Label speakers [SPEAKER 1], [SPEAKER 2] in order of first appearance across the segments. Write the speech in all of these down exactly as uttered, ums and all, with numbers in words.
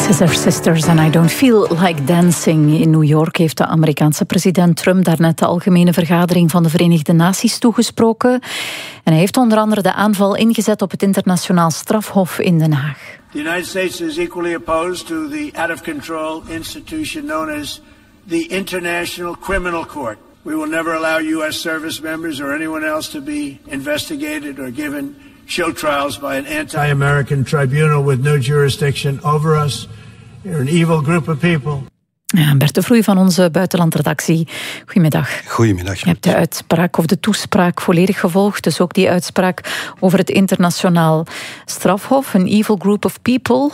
[SPEAKER 1] Scissor Sisters and I Don't Feel Like Dancing. In New York heeft de Amerikaanse president Trump daarnet de Algemene Vergadering van de Verenigde Naties toegesproken. En hij heeft onder andere de aanval ingezet op het internationaal strafhof in Den Haag.
[SPEAKER 2] The United States is equally opposed to the out-of-control institution known as the International Criminal Court. We will never allow U S service members or anyone else to be investigated or given show trials by an anti-American tribunal with no jurisdiction over us. You're an evil group of people.
[SPEAKER 1] Ja, Bert de Vroei van onze buitenlandredactie. Goedemiddag.
[SPEAKER 3] Goedemiddag.
[SPEAKER 1] Je hebt de uitspraak of de toespraak volledig gevolgd. Dus ook die uitspraak over het internationaal strafhof. Een evil group of people.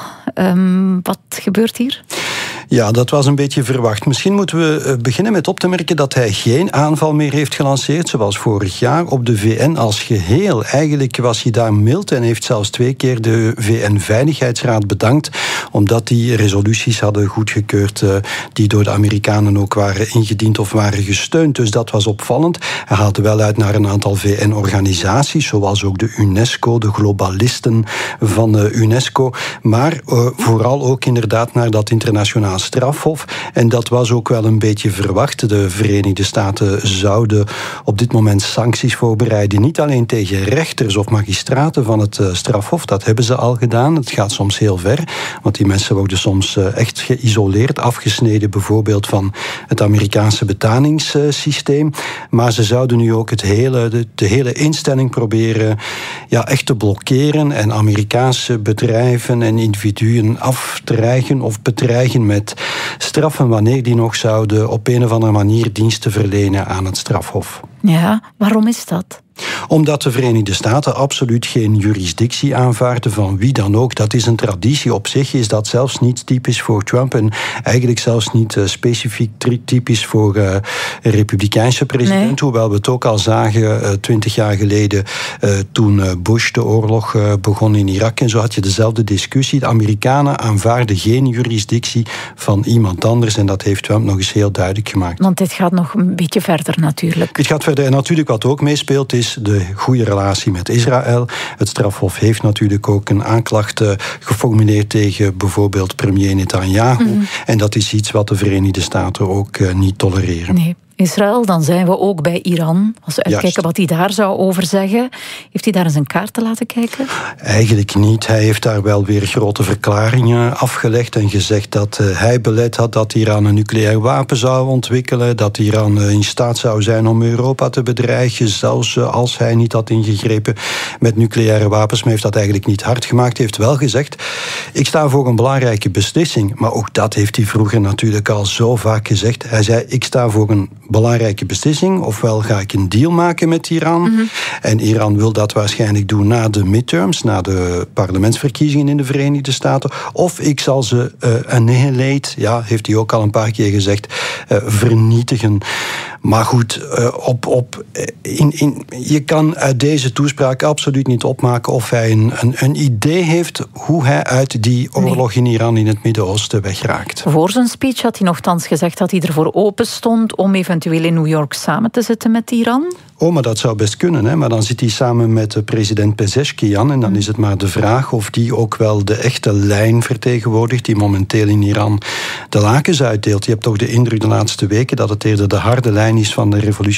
[SPEAKER 1] Um, wat gebeurt hier?
[SPEAKER 3] Ja, dat was een beetje verwacht. Misschien moeten we beginnen met op te merken dat hij geen aanval meer heeft gelanceerd, zoals vorig jaar, op de V N als geheel. Eigenlijk was hij daar mild en heeft zelfs twee keer de V N-veiligheidsraad bedankt, omdat die resoluties hadden goedgekeurd die door de Amerikanen ook waren ingediend of waren gesteund. Dus dat was opvallend. Hij haalde wel uit naar een aantal V N-organisaties, zoals ook de UNESCO, de globalisten van de UNESCO, maar uh, vooral ook inderdaad naar dat internationaal strafhof. En dat was ook wel een beetje verwacht. De Verenigde Staten zouden op dit moment sancties voorbereiden. Niet alleen tegen rechters of magistraten van het strafhof. Dat hebben ze al gedaan. Het gaat soms heel ver. Want die mensen worden soms echt geïsoleerd, afgesneden bijvoorbeeld van het Amerikaanse betalingssysteem. Maar ze zouden nu ook het hele, de, de hele instelling proberen ja, echt te blokkeren en Amerikaanse bedrijven en individuen afdreigen of bedreigen met straffen wanneer die nog zouden op een of andere manier diensten verlenen aan het strafhof.
[SPEAKER 1] Ja, waarom is dat?
[SPEAKER 3] Omdat de Verenigde Staten absoluut geen jurisdictie aanvaarden van wie dan ook. Dat is een traditie. Op zich is dat zelfs niet typisch voor Trump en eigenlijk zelfs niet uh, specifiek typisch voor uh, een republikeinse president. Nee. Hoewel we het ook al zagen twintig uh, jaar geleden uh, toen uh, Bush de oorlog uh, begon in Irak. En zo had je dezelfde discussie. De Amerikanen aanvaarden geen jurisdictie van iemand anders en dat heeft Trump nog eens heel duidelijk gemaakt.
[SPEAKER 1] Want dit gaat nog een beetje verder natuurlijk.
[SPEAKER 3] Het gaat verder en natuurlijk wat ook meespeelt is de goede relatie met Israël. Het strafhof heeft natuurlijk ook een aanklacht uh, geformuleerd tegen bijvoorbeeld premier Netanyahu. Mm-hmm. En dat is iets wat de Verenigde Staten ook uh, niet tolereren.
[SPEAKER 1] Nee. Israël, dan zijn we ook bij Iran. Als we uitkijken Juist. Wat hij daar zou over zeggen. Heeft hij daar eens een kaart te laten kijken?
[SPEAKER 3] Eigenlijk niet. Hij heeft daar wel weer grote verklaringen afgelegd en gezegd dat uh, hij beleid had dat Iran een nucleair wapen zou ontwikkelen, dat Iran uh, in staat zou zijn om Europa te bedreigen, zelfs uh, als hij niet had ingegrepen met nucleaire wapens. Maar heeft dat eigenlijk niet hard gemaakt. Hij heeft wel gezegd, ik sta voor een belangrijke beslissing. Maar ook dat heeft hij vroeger natuurlijk al zo vaak gezegd. Hij zei, ik sta voor een belangrijke beslissing. Ofwel ga ik een deal maken met Iran. Mm-hmm. En Iran wil dat waarschijnlijk doen na de midterms, na de parlementsverkiezingen in de Verenigde Staten. Of ik zal ze uh, annihilate, ja, heeft hij ook al een paar keer gezegd, uh, vernietigen. Maar goed, uh, op, op, in, in, je kan uit deze toespraak absoluut niet opmaken of hij een, een, een idee heeft hoe hij uit die oorlog nee. in Iran in het Midden-Oosten wegraakt.
[SPEAKER 1] Voor zijn speech had hij nogthans gezegd dat hij ervoor open stond om eventueel in New York samen te zitten met Iran.
[SPEAKER 3] Oh, maar dat zou best kunnen, hè? Maar dan zit hij samen met president Pezeshkian en dan is het maar de vraag of die ook wel de echte lijn vertegenwoordigt die momenteel in Iran de lakens uitdeelt. Je hebt toch de indruk de laatste weken dat het eerder de harde lijn is van de revolutie